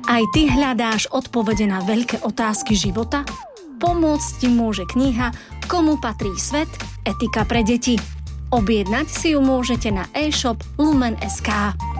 Aj ty hľadáš odpovede na veľké otázky života? Pomôcť ti môže kniha Komu patrí svet? Etika pre deti. Objednať si ju môžete na e-shop Lumen.sk.